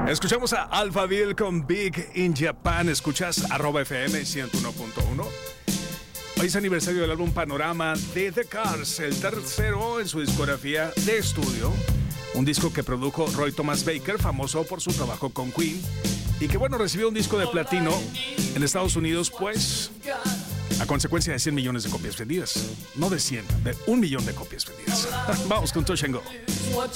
Escuchamos a Alphaville con Big in Japan. Escuchas @FM 101.1. Hoy es aniversario del álbum Panorama de The Cars, el tercero en su discografía de estudio. Un disco que produjo Roy Thomas Baker, famoso por su trabajo con Queen, y que recibió un disco de platino en Estados Unidos, pues a consecuencia de 100 millones de copias vendidas. No de 100, de 1 millón de copias vendidas. Vamos con Touch and Go.